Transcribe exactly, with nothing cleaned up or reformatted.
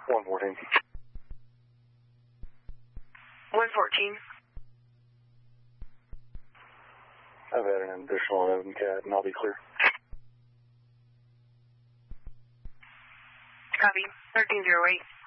one fourteen. one fourteen. I've had an additional eleven cat, and I'll be clear. Copy. thirteen oh eight.